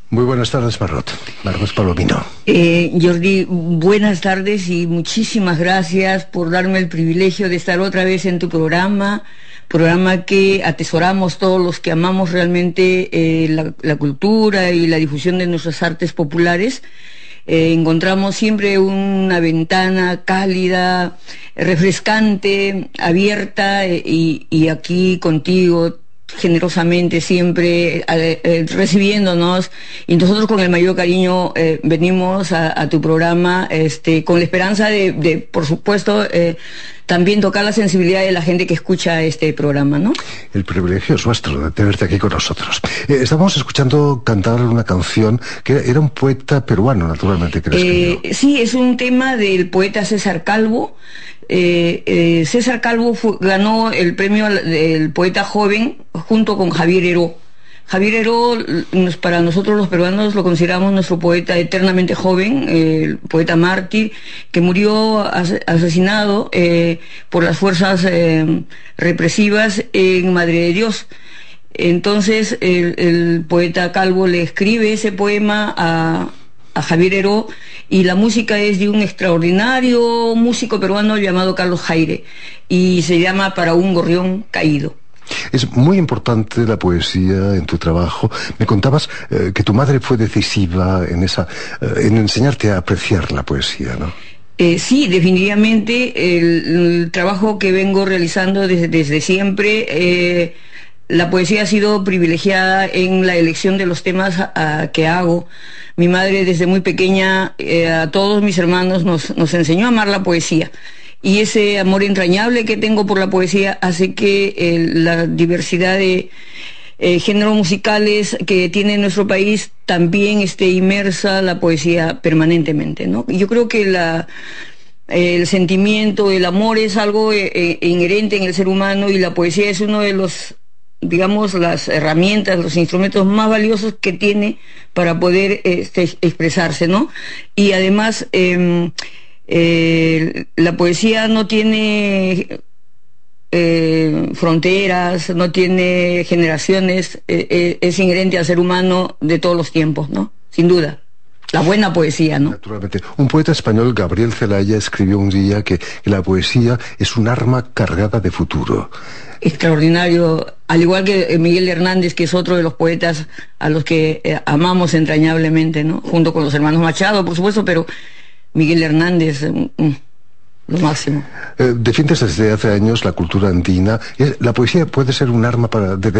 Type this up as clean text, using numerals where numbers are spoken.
Muy buenas tardes, Margot. Margot Palomino. Jordi, buenas tardes y muchísimas gracias por darme el privilegio de estar otra vez en tu programa que atesoramos todos los que amamos realmente la cultura y la difusión de nuestras artes populares. Encontramos siempre una ventana cálida, refrescante, abierta, y aquí contigo generosamente siempre recibiéndonos, y nosotros con el mayor cariño venimos a tu programa con la esperanza de por supuesto también tocar la sensibilidad de la gente que escucha este programa, ¿no? El privilegio es nuestro de tenerte aquí con nosotros. Estamos escuchando cantar una canción que era un poeta peruano, naturalmente, que la escribió. Sí, es un tema del poeta César Calvo. César Calvo ganó el premio del poeta joven junto con Javier Heró. Javier Heró, para nosotros los peruanos lo consideramos nuestro poeta eternamente joven, el poeta mártir, que murió asesinado por las fuerzas represivas en Madre de Dios. Entonces el poeta Calvo le escribe ese poema a Javier Heró, y la música es de un extraordinario músico peruano llamado Carlos Jaire, y se llama Para un gorrión caído. Es muy importante la poesía en tu trabajo. Me contabas que tu madre fue decisiva en enseñarte a apreciar la poesía, ¿no? Sí, definitivamente el trabajo que vengo realizando desde siempre, la poesía ha sido privilegiada en la elección de los temas que hago. Mi madre desde muy pequeña a todos mis hermanos nos enseñó a amar la poesía. Y ese amor entrañable que tengo por la poesía hace que la diversidad de géneros musicales que tiene nuestro país también esté inmersa la poesía permanentemente, ¿no? Y yo creo que el sentimiento, el amor es algo inherente en el ser humano, y la poesía es uno de los, digamos, las herramientas, los instrumentos más valiosos que tiene para poder expresarse, ¿no? Y además la poesía no tiene fronteras, no tiene generaciones, es inherente al ser humano de todos los tiempos, ¿no? Sin duda. La buena poesía, ¿no? Naturalmente. Un poeta español, Gabriel Celaya, escribió un día que la poesía es un arma cargada de futuro. Extraordinario, al igual que Miguel Hernández, que es otro de los poetas a los que amamos entrañablemente, ¿no? Junto con los hermanos Machado, por supuesto, pero Miguel Hernández, lo máximo. Defiendes desde hace años la cultura andina. La poesía puede ser un arma de